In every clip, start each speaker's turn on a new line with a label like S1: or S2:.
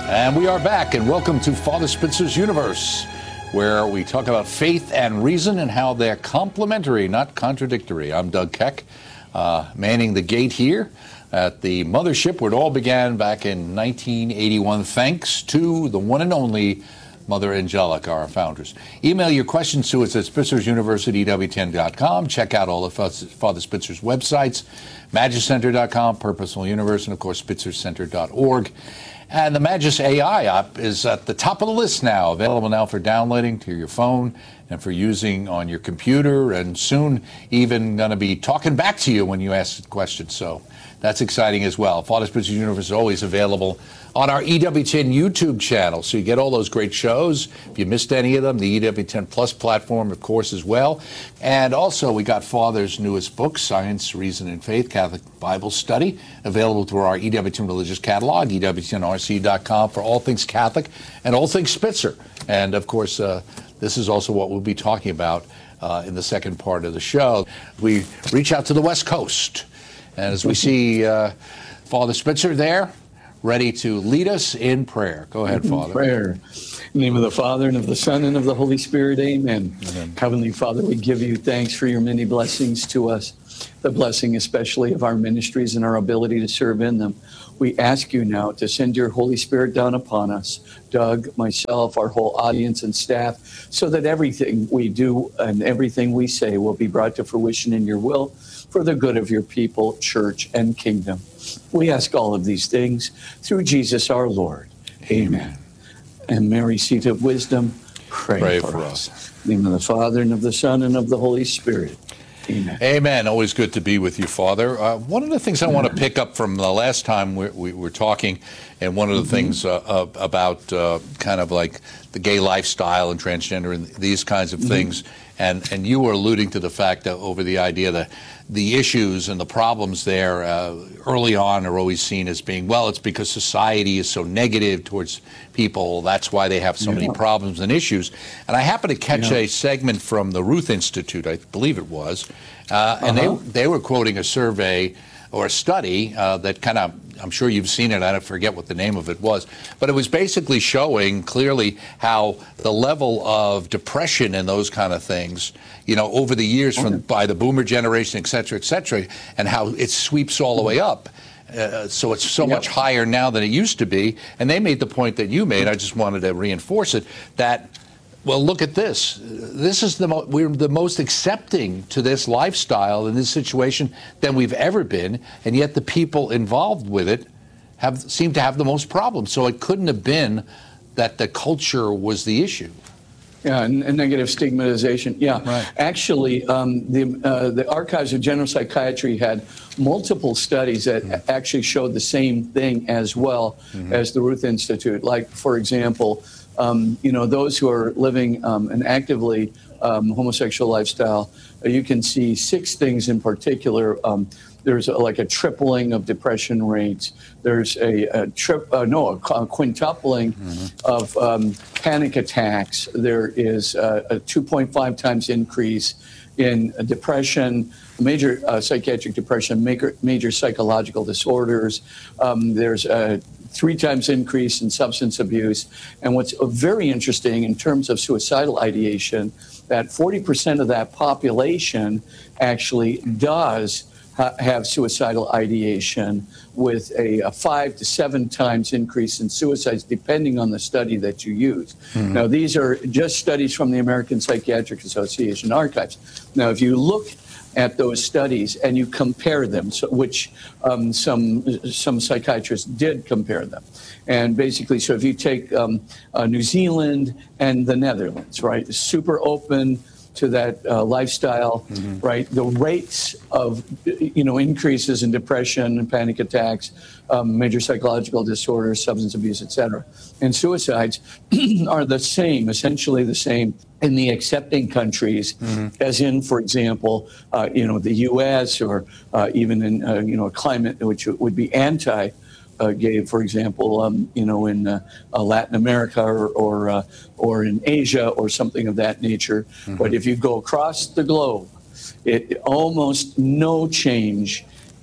S1: And we are back, and welcome to Father Spitzer's Universe, where we talk about faith and reason and how they're complementary, not contradictory. I'm Doug Keck, manning the gate here at the mothership where it all began back in 1981, thanks to the one and only Mother Angelica, our founders. Email your questions to us at spitzer'suniversity@ew10.com. Check out all of Father Spitzer's websites, magicenter.com, Purposeful Universe, and of course, spitzercenter.org. And the Magis AI app is at the top of the list now, available now for downloading to your phone and for using on your computer, and soon even going to be talking back to you when you ask questions. So that's exciting as well. Father Spitzer's Universe is always available on our EW10 YouTube channel, so you get all those great shows. If you missed any of them, the EW10 Plus platform, of course, as well. And also, we got Father's newest book, Science, Reason, and Faith, Catholic Bible Study, available through our EW10 Religious Catalog, EW10RC.com, for all things Catholic and all things Spitzer. And, of course, this is also what we'll be talking about in the second part of the show. We reach out to the West Coast, and as we see Father Spitzer there, ready to lead us in prayer. Go ahead, Father.
S2: Prayer. In the name of the Father, and of the Son, and of the Holy Spirit, amen.
S1: Amen.
S2: Heavenly Father, we give you thanks for your many blessings to us, the blessing especially of our ministries and our ability to serve in them. We ask you now to send your Holy Spirit down upon us, Doug, myself, our whole audience and staff, so that everything we do and everything we say will be brought to fruition in your will for the good of your people, church, and kingdom. We ask all of these things through Jesus our Lord. Amen. And Mary, seat of wisdom, pray for us. In the name of the Father, and of the Son, and of the Holy Spirit. Amen.
S1: Amen. Always good to be with you, Father. One of the things I want to pick up from the last time we were talking, and one of the things about kind of like the gay lifestyle and transgender and these kinds of things, and you were alluding to the fact that over the idea that the issues and the problems there early on are always seen as being, well, it's because society is so negative towards people. That's why they have so many problems and issues. And I happened to catch a segment from the Ruth Institute, I believe it was, and they were quoting a survey or a study that kind of, I'm sure you've seen it, I forget what the name of it was, but it was basically showing clearly how the level of depression and those kind of things, you know, over the years by the boomer generation, et cetera, and how it sweeps all the way up. So it's so much higher now than it used to be. And they made the point that you made, I just wanted to reinforce it, that, well, look at this. This is we're the most accepting to this lifestyle in this situation than we've ever been, and yet the people involved with it seem to have the most problems. So it couldn't have been that the culture was the issue.
S2: Yeah, and negative stigmatization. Yeah,
S1: right.
S2: Actually, the Archives of General Psychiatry had multiple studies that actually showed the same thing as well as the Ruth Institute. Like, for example, those who are living an actively homosexual lifestyle, you can see 6 things in particular. There's like a tripling of depression rates. There's a quintupling of panic attacks. There is a 2.5 times increase in depression, major psychiatric depression, major psychological disorders. There's a 3 times increase in substance abuse. And what's very interesting in terms of suicidal ideation, that 40% of that population actually does have suicidal ideation, with a 5 to 7 times increase in suicides, depending on the study that you use. Now, these are just studies from the American Psychiatric Association archives. Now, if you look at those studies and you compare them, which some psychiatrists did compare them. And basically, so if you take New Zealand and the Netherlands, right, super open to that lifestyle, right? The rates of, increases in depression and panic attacks, major psychological disorders, substance abuse, et cetera, and suicides are the same, essentially the same in the accepting countries, as in, for example, the U.S. or even in, a climate which would be anti-gay, for example, in Latin America or in Asia or something of that nature. But if you go across the globe, it almost no change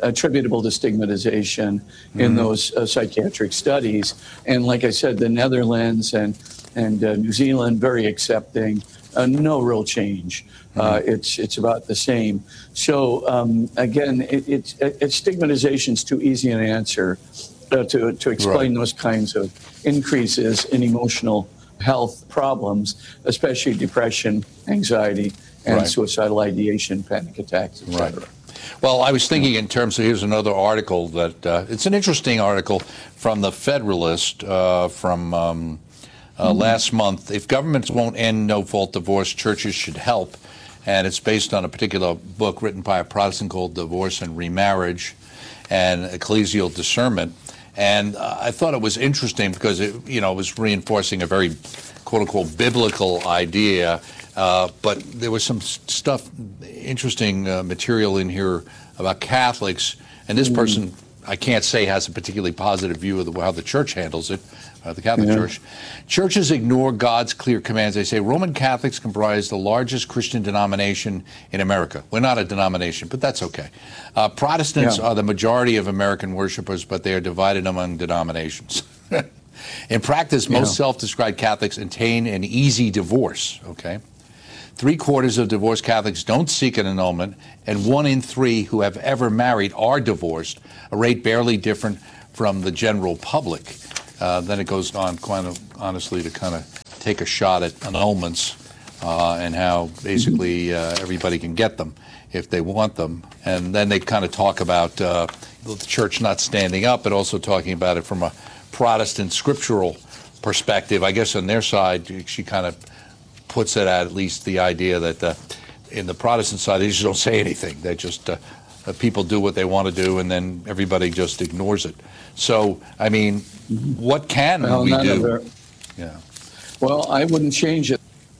S2: attributable to stigmatization in those psychiatric studies. And like I said, the Netherlands and New Zealand, very accepting, no real change. It's about the same. So again, stigmatization is too easy an answer to explain those kinds of increases in emotional health problems, especially depression, anxiety, and suicidal ideation, panic attacks, etc.
S1: Well, I was thinking in terms of, here's another article that, it's an interesting article from the Federalist from last month. If governments won't end no-fault divorce, churches should help. And it's based on a particular book written by a Protestant called Divorce and Remarriage and Ecclesial Discernment. And I thought it was interesting because it was reinforcing a very, quote-unquote, biblical idea. But there was some stuff, interesting material in here about Catholics. And this person, I can't say has a particularly positive view of how the church handles it, the Catholic Church. Churches ignore God's clear commands. They say Roman Catholics comprise the largest Christian denomination in America. We're not a denomination, but that's okay. Protestants are the majority of American worshipers, but they are divided among denominations. In practice, most self-described Catholics attain an easy divorce, okay? 3/4 of divorced Catholics don't seek an annulment, and 1 in 3 who have ever married are divorced, a rate barely different from the general public. Then it goes on, quite honestly, to kind of take a shot at annulments and how basically everybody can get them if they want them. And then they kind of talk about the church not standing up, but also talking about it from a Protestant scriptural perspective. I guess on their side, she kind of puts it at least the idea that in the Protestant side, they just don't say anything. They just, people do what they want to do, and then everybody just ignores it. So, I mean, what can we do?
S2: Well, I wouldn't change it.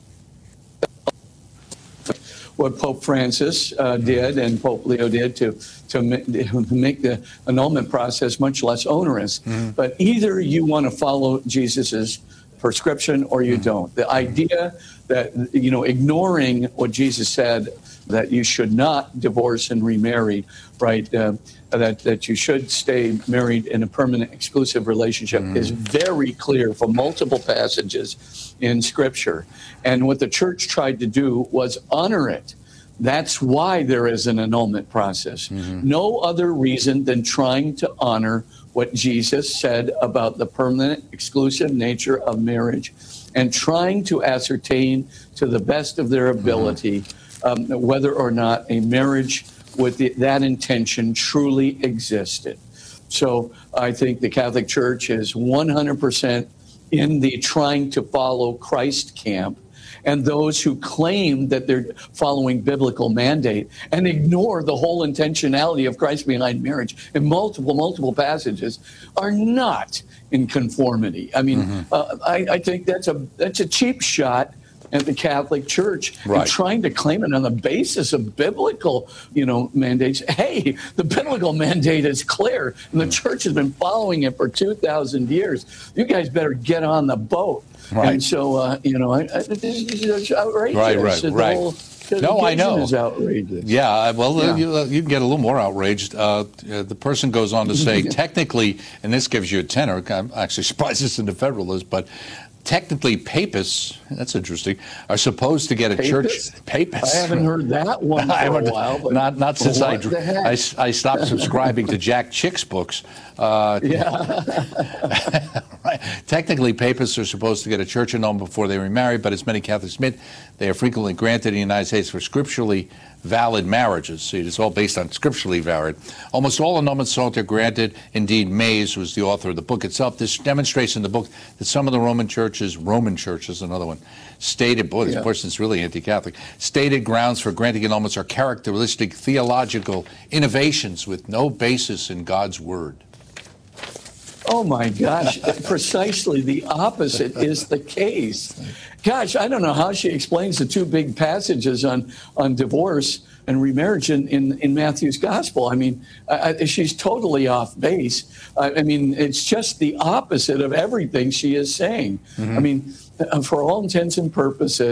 S2: What Pope Francis did and Pope Leo did to make the annulment process much less onerous. But either you want to follow Jesus's prescription or you don't. The idea that, ignoring what Jesus said, that you should not divorce and remarry, right? That you should stay married in a permanent exclusive relationship is very clear from multiple passages in Scripture. And what the church tried to do was honor it. That's why there is an annulment process. No other reason than trying to honor what Jesus said about the permanent exclusive nature of marriage and trying to ascertain to the best of their ability whether or not a marriage with that intention truly existed. So I think the Catholic Church is 100% in the trying to follow Christ camp, and those who claim that they're following biblical mandate and ignore the whole intentionality of Christ behind marriage in multiple passages are not in conformity. I mean, I think that's a cheap shot at the Catholic Church and trying to claim it on the basis of biblical, mandates. Hey, the biblical mandate is clear, and the church has been following it for 2,000 years. You guys better get on the boat. And so, it's outrageous.
S1: No, I know.
S2: Is outrageous.
S1: Yeah, well, you can get a little more outraged. The person goes on to say, technically, and this gives you a tenor, I'm actually surprised this in the Federalist, but technically, papists, that's interesting, are supposed to get a church. Papists.
S2: I haven't heard that one for a while. But
S1: not since I stopped subscribing to Jack Chick's books. Right. Technically, papists are supposed to get a church annulment before they remarry, but as many Catholics admit, they are frequently granted in the United States for scripturally valid marriages. See, it's all based on scripturally valid. Almost all annulments are granted. Indeed, Mays was the author of the book itself. This demonstrates in the book that some of the Roman churches, another one, stated, boy, this person's really anti-Catholic, stated grounds for granting annulments are characteristic theological innovations with no basis in God's word.
S2: Oh my gosh, precisely the opposite is the case. Gosh, I don't know how she explains the two big passages on divorce and remarriage in Matthew's gospel. I mean, she's totally off base. I mean, it's just the opposite of everything she is saying. I mean, for all intents and purposes,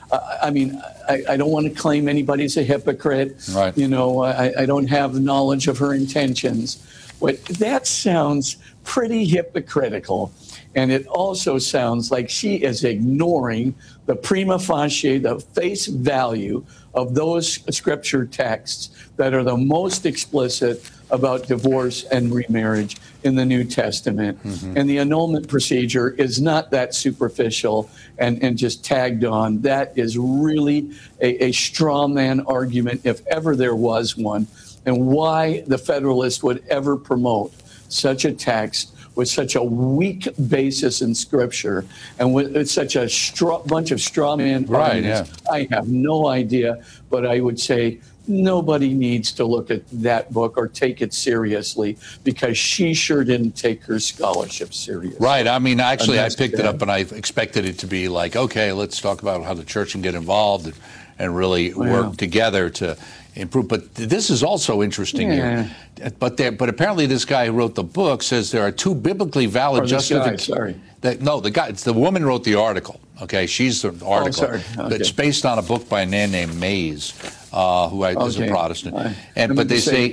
S2: I mean, I don't want to claim anybody's a hypocrite.
S1: Right.
S2: You know, I don't have knowledge of her intentions. But that sounds pretty hypocritical. And it also sounds like she is ignoring the prima facie, the face value of those scripture texts that are the most explicit about divorce and remarriage in the New Testament. And the annulment procedure is not that superficial and just tagged on. That is really a straw man argument, if ever there was one, and why the Federalist would ever promote such a text with such a weak basis in Scripture and with such a bunch of straw man arguments. Yeah. I have no idea, but I would say nobody needs to look at that book or take it seriously, because she sure didn't take her scholarship seriously.
S1: Right. I mean, actually, I picked it up and I expected it to be like, okay, let's talk about how the church can get involved and really work together to improve. But this is also interesting here. But apparently this guy who wrote the book says there are two biblically valid justifications. It's the woman who wrote the article. Okay, she's the article. It's based on a book by a man named Mays, who is a Protestant. But they say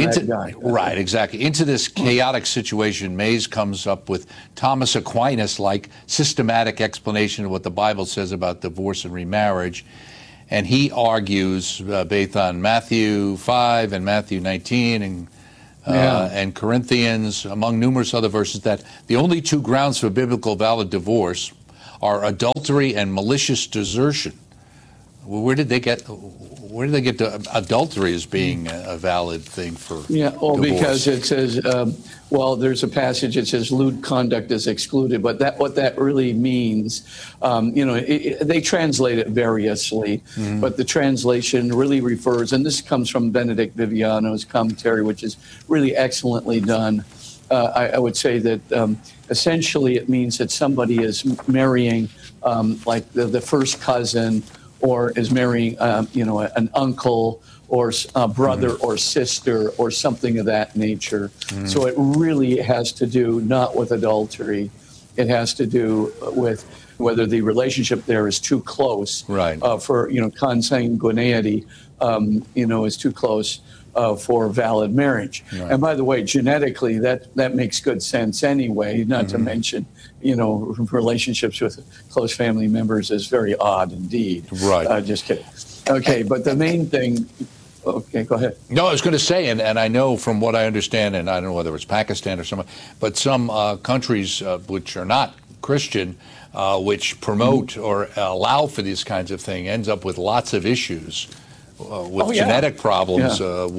S1: into this chaotic situation, Mays comes up with Thomas Aquinas-like systematic explanation of what the Bible says about divorce and remarriage. And he argues, based on Matthew 5 and Matthew 19 and Corinthians, among numerous other verses, that the only two grounds for biblical valid divorce are adultery and malicious desertion. Where did they get adultery as being a valid thing for divorce?
S2: Because it says, there's a passage that says lewd conduct is excluded, but what that really means, they translate it variously, but the translation really refers, and this comes from Benedict Viviano's commentary, which is really excellently done. I would say that essentially it means that somebody is marrying like the first cousin, or is marrying, an uncle or a brother or sister or something of that nature. So it really has to do not with adultery. It has to do with whether the relationship there is too close for, consanguinity, is too close for valid marriage. And by the way, genetically, that makes good sense anyway, not to mention, relationships with close family members is very odd indeed.
S1: Right.
S2: Just kidding. Okay, but the main thing, okay, go ahead.
S1: No, I was going to say, and I know from what I understand, and I don't know whether it's Pakistan or somewhere, but some countries which are not Christian, which promote or allow for these kinds of things, ends up with lots of issues. With genetic problems,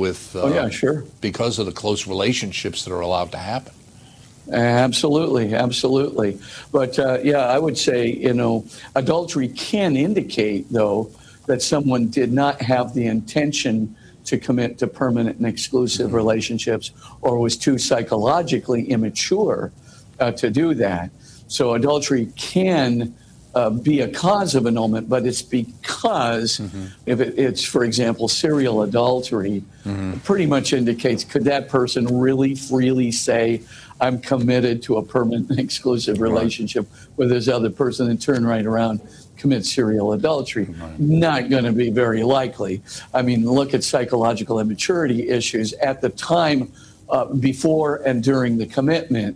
S1: because of the close relationships that are allowed to happen.
S2: Absolutely. But I would say, adultery can indicate, though, that someone did not have the intention to commit to permanent and exclusive relationships, or was too psychologically immature to do that. So adultery can be a cause of annulment, but it's because if it's, for example, serial adultery, pretty much indicates, could that person really freely say, I'm committed to a permanent and exclusive relationship with this other person, and turn right around, commit serial adultery? Not going to be very likely. I mean, look at psychological immaturity issues at the time before and during the commitment.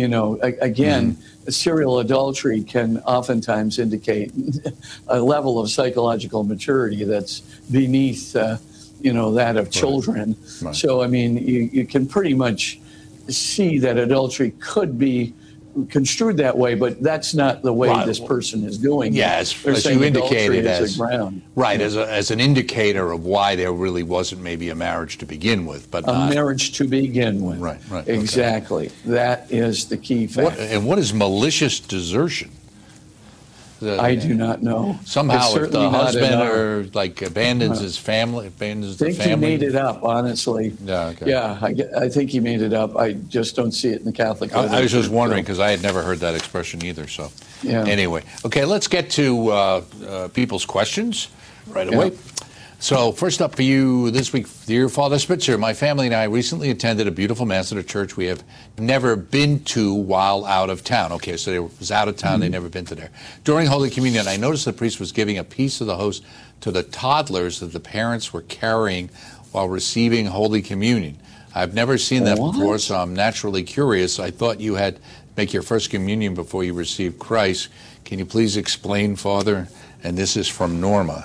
S2: Serial adultery can oftentimes indicate a level of psychological maturity that's beneath, that of children. So, I mean, you can pretty much see that adultery could be construed that way, but that's not the way this person is doing it.
S1: As you indicated, as an indicator of why there really wasn't maybe a marriage to begin with, but
S2: marriage to begin with.
S1: Right.
S2: Exactly. Okay. That is the key fact.
S1: What is malicious desertion?
S2: I do not know.
S1: Somehow, if the husband abandons his family, abandons the family.
S2: I think he made it up, honestly.
S1: Yeah,
S2: I think he made it up. I just don't see it in the Catholic literature.
S1: I was just wondering, because I had never heard that expression either. So, anyway, okay, let's get to people's questions right away. So first up for you this week, dear Father Spitzer, my family and I recently attended a beautiful Mass at a church we have never been to while out of town. Okay, so they was out of town, they'd never been to there. During Holy Communion, I noticed the priest was giving a piece of the host to the toddlers that the parents were carrying while receiving Holy Communion. I've never seen that before, so I'm naturally curious. I thought you had to make your first communion before you received Christ. Can you please explain, Father? And this is from Norma.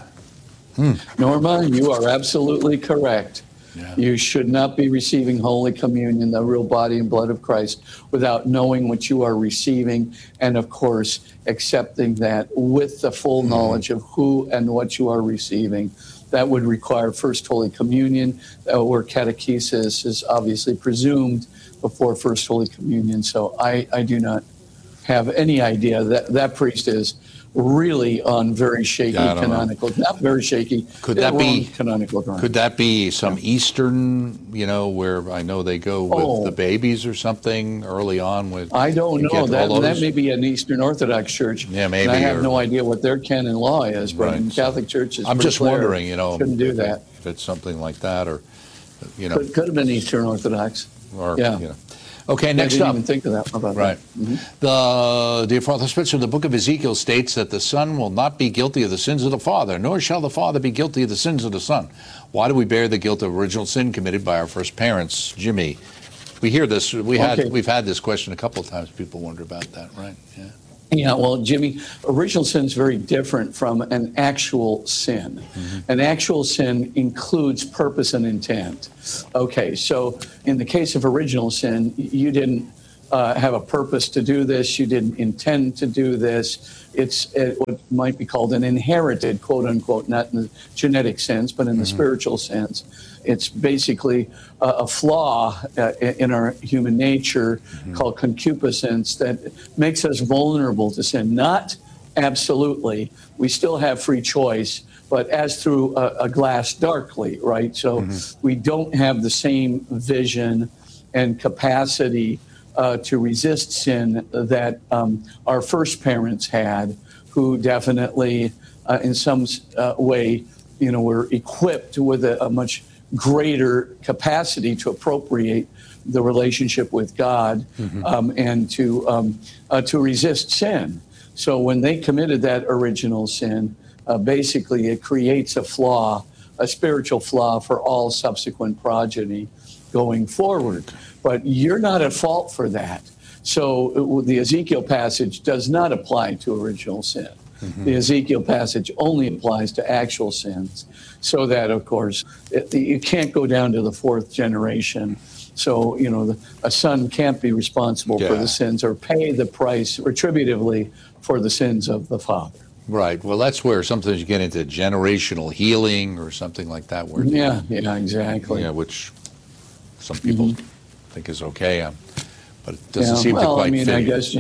S2: Norma, you are absolutely correct.
S1: Yeah.
S2: You should not be receiving Holy Communion, the real body and blood of Christ, without knowing what you are receiving and, of course, accepting that with the full knowledge of who and what you are receiving. That would require First Holy Communion, where catechesis is obviously presumed before First Holy Communion. So I do not have any idea that that priest is really on very shaky canonical, not very shaky.
S1: Could that be
S2: canonical ground?
S1: Could that be some Eastern, where I know they go with the babies or something early on with?
S2: I don't know. That may be an Eastern Orthodox church.
S1: Yeah, maybe.
S2: And I have no idea what their canon law is, but
S1: Right.
S2: in Catholic churches,
S1: I'm just wondering,
S2: shouldn't do that.
S1: if it's something like that, or
S2: Could have been Eastern Orthodox.
S1: or
S2: Yeah.
S1: Okay,
S2: I
S1: next
S2: didn't
S1: up.
S2: even think of that. About
S1: Right.
S2: that.
S1: The dear Father Spitzer, the book of Ezekiel states that the Son will not be guilty of the sins of the Father, nor shall the Father be guilty of the sins of the Son. Why do we bear the guilt of original sin committed by our first parents? Jimmy, we hear this. We've had this question a couple of times. People wonder about that, right? Yeah.
S2: Yeah, well, Jimmy, original sin is very different from an actual sin. An actual sin includes purpose and intent. Okay, so in the case of original sin, you didn't have a purpose to do this. You didn't intend to do this. It's what might be called an inherited, quote unquote, not in the genetic sense, but in the spiritual sense. It's basically a flaw in our human nature called concupiscence that makes us vulnerable to sin. Not absolutely. We still have free choice, but as through a glass darkly, right? So we don't have the same vision and capacity to resist sin that our first parents had, who definitely, in some way, were equipped with a much greater capacity to appropriate the relationship with God and to resist sin. So when they committed that original sin, basically it creates a flaw, a spiritual flaw for all subsequent progeny going forward. But you're not at fault for that. So the Ezekiel passage does not apply to original sin. The Ezekiel passage only applies to actual sins, so that, of course, you can't go down to the fourth generation. So, a son can't be responsible for the sins or pay the price retributively for the sins of the father.
S1: Right. Well, that's where sometimes you get into generational healing or something like that. Where
S2: Yeah, exactly.
S1: Yeah, which some people think is okay, but it doesn't seem to quite fit.
S2: I guess,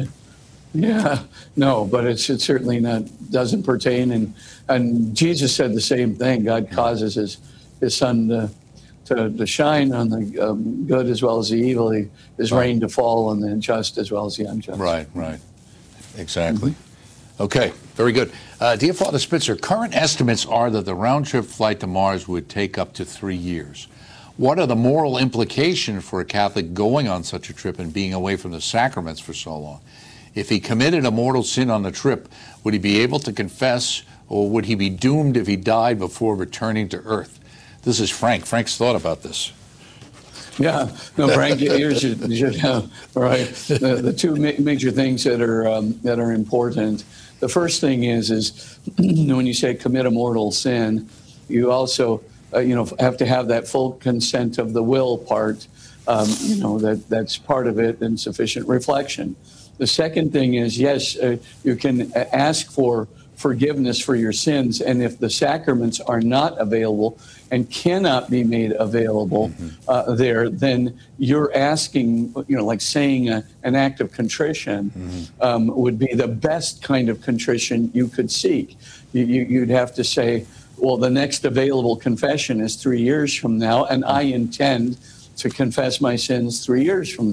S2: no, but it's certainly doesn't pertain. And Jesus said the same thing. God causes his sun to shine on the good as well as the evil, his rain to fall on the just as well as the unjust.
S1: Right. Exactly. Okay, very good. Dear Father Spitzer, current estimates are that the round-trip flight to Mars would take up to 3 years. What are the moral implications for a Catholic going on such a trip and being away from the sacraments for so long? If he committed a mortal sin on the trip, would he be able to confess, or would he be doomed if he died before returning to Earth? This is Frank. Frank's thought about this.
S2: Yeah, no, Frank, you should have, right. The two major things that are important. The first thing is when you say commit a mortal sin, you also have to have that full consent of the will part. That's part of it, and sufficient reflection. The second thing is, yes, you can ask for forgiveness for your sins, and if the sacraments are not available and cannot be made available there, then you're asking, like saying an act of contrition would be the best kind of contrition you could seek. You'd have to say, well, the next available confession is 3 years from now, and I intend to confess my sins 3 years from now.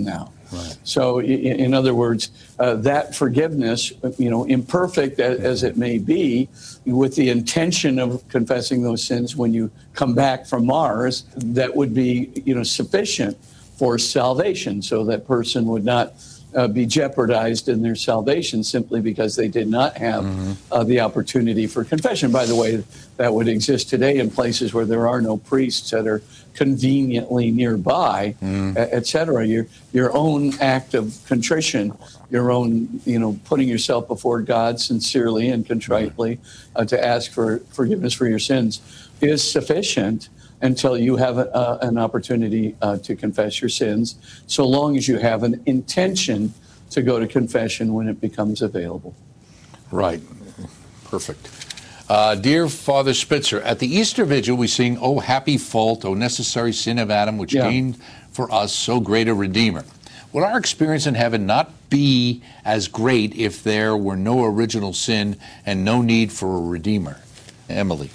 S1: Right.
S2: So, in other words, that forgiveness, imperfect as it may be, with the intention of confessing those sins when you come back from Mars, that would be, sufficient for salvation. So that person would not be jeopardized in their salvation simply because they did not have the opportunity for confession. By the way, that would exist today in places where there are no priests that are conveniently nearby, et cetera. Your own act of contrition, your own, putting yourself before God sincerely and contritely to ask for forgiveness for your sins is sufficient until you have an opportunity to confess your sins, so long as you have an intention to go to confession when it becomes available.
S1: Right. Perfect. Dear Father Spitzer, at the Easter Vigil we sing, "O happy fault, O necessary sin of Adam, which gained for us so great a Redeemer." Would our experience in heaven not be as great if there were no original sin and no need for a Redeemer? Emily.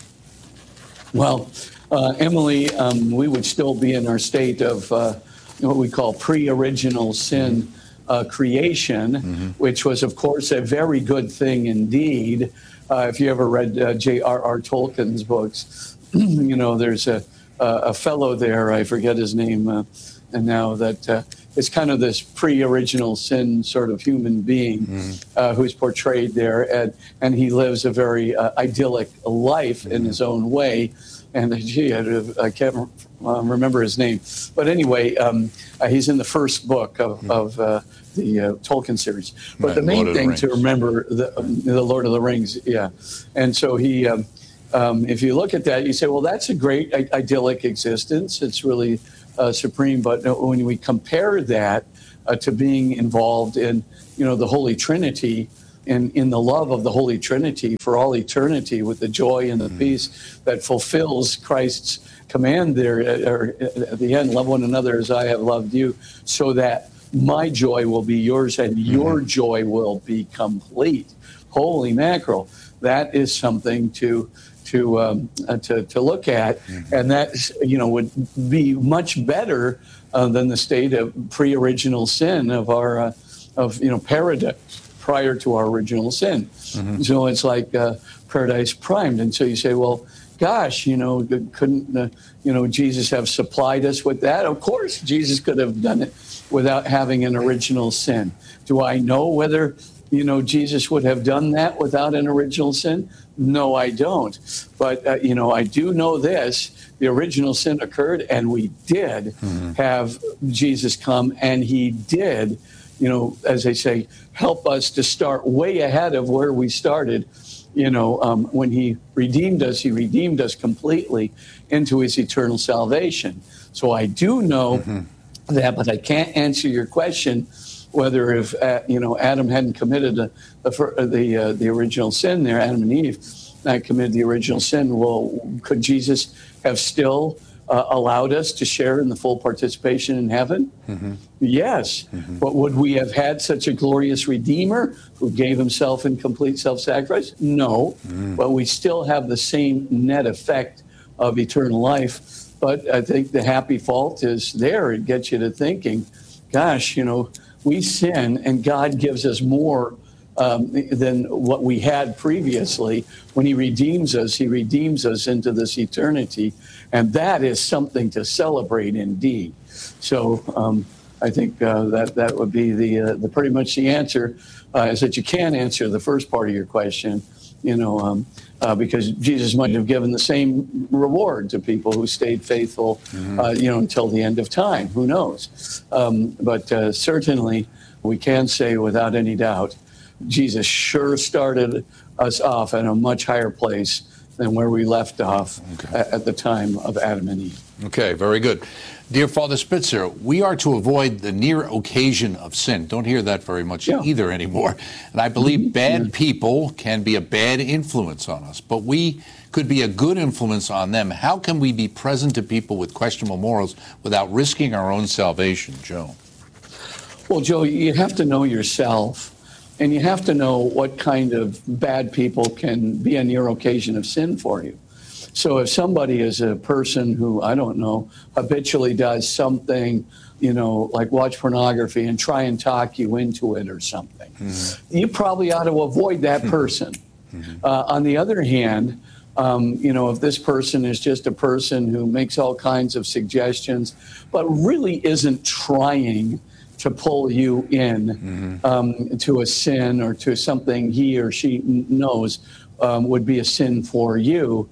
S2: Well, Emily, we would still be in our state of what we call pre-original sin creation, which was, of course, a very good thing indeed. If you ever read J.R.R. Tolkien's books, there's a fellow there, I forget his name, and now that is kind of this pre-original sin sort of human being who's portrayed there, and he lives a very idyllic life in his own way. And I can't remember his name, but anyway, he's in the first book of the Tolkien series. But the main thing to remember, the Lord of the Rings, and so he, if you look at that, you say, well, that's a great idyllic existence. It's really supreme. But when we compare that to being involved in, the Holy Trinity, in the love of the Holy Trinity for all eternity, with the joy and the peace that fulfills Christ's command there at the end, love one another as I have loved you, so that my joy will be yours and your joy will be complete. Holy mackerel. That is something to look at, and that would be much better than the state of pre-original sin of our paradise prior to our original sin. So it's like paradise primed, and so you say, well, gosh, couldn't Jesus have supplied us with that? Of course, Jesus could have done it without having an original sin. Do I know whether Jesus would have done that without an original sin? No, I don't. But, I do know this. The original sin occurred, and we did have Jesus come, and he did, as they say, help us to start way ahead of where we started. When he redeemed us completely into his eternal salvation. So I do know that, but I can't answer your question whether if Adam hadn't committed the original sin there, Adam and Eve not committed the original sin. Well, could Jesus have still allowed us to share in the full participation in heaven? Yes. But would we have had such a glorious Redeemer who gave himself in complete self-sacrifice? No. But we still have the same net effect of eternal life. But I think the happy fault is there. It gets you to thinking, gosh, we sin and God gives us more than what we had previously. When he redeems us into this eternity. And that is something to celebrate indeed. So I think that would be the pretty much the answer, is that you can't answer the first part of your question, because Jesus might have given the same reward to people who stayed faithful, until the end of time. Who knows? But certainly we can say without any doubt, Jesus sure started us off at a much higher place than where we left off at the time of Adam and Eve.
S1: Okay, very good. Dear Father Spitzer, we are to avoid the near occasion of sin. Don't hear that very much either anymore. And I believe bad people can be a bad influence on us, but we could be a good influence on them. How can we be present to people with questionable morals without risking our own salvation, Joe?
S2: Well, Joe, you have to know yourself, and you have to know what kind of bad people can be a near occasion of sin for you. So if somebody is a person who, I don't know, habitually does something like watch pornography and try and talk you into it or something. You probably ought to avoid that person. On the other hand, if this person is just a person who makes all kinds of suggestions, but really isn't trying to pull you in to a sin or to something he or she knows would be a sin for you,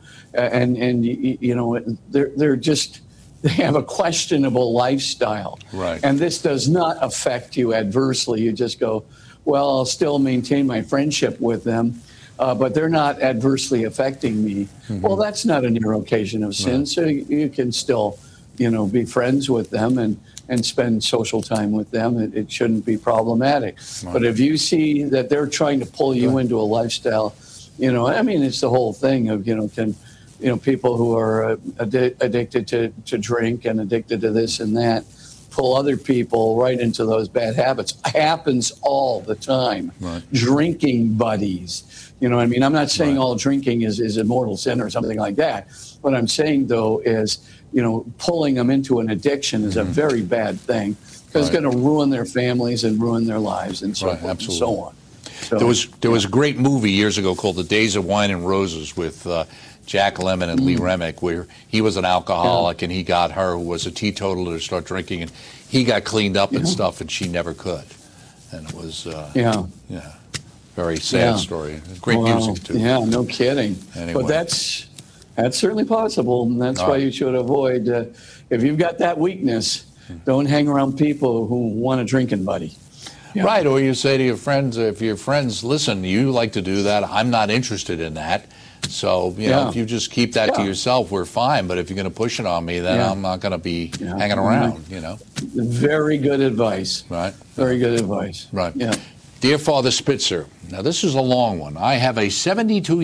S2: they have a questionable lifestyle.
S1: Right.
S2: And this does not affect you adversely. You just go, well, I'll still maintain my friendship with them, but they're not adversely affecting me. Well, that's not a narrow occasion of sin,
S1: Right.
S2: so you can still, be friends with them and spend social time with them. It shouldn't be problematic.
S1: Right.
S2: But if you see that they're trying to pull you into a lifestyle, it's the whole thing of, people who are addicted to drink and addicted to this and that, pull other people right into those bad habits. Happens all the time.
S1: Right.
S2: Drinking buddies. I'm not saying
S1: Right.
S2: all drinking is a mortal sin or something like that. What I'm saying, though, is, pulling them into an addiction is a very bad thing, because it's
S1: Right.
S2: going to ruin their families and ruin their lives and so
S1: Right,
S2: forth and
S1: absolutely.
S2: so on. So,
S1: There was a great movie years ago called The Days of Wine and Roses with Jack Lemmon and Lee Remick, where he was an alcoholic and he got her, who was a teetotaler, to start drinking, and he got cleaned up and stuff, and she never could. And it was very sad
S2: Yeah.
S1: story. Great
S2: Wow.
S1: music too.
S2: Yeah, no kidding.
S1: Anyway.
S2: But that's certainly possible, and that's
S1: All
S2: why
S1: right.
S2: you should avoid. If you've got that weakness, don't hang around people who want a drinking buddy. Yeah.
S1: Right, or you say to your friends, if your friends, listen, you like to do that, I'm not interested in that. So,
S2: Yeah.
S1: if you just keep that to
S2: Yeah.
S1: yourself, we're fine. But if you're going to push it on me, then
S2: Yeah.
S1: I'm not going to be
S2: Yeah.
S1: hanging around,
S2: Very good advice.
S1: Right?
S2: Very good advice.
S1: Right.
S2: Yeah.
S1: Dear Father Spitzer, now this is a long one. I have a 72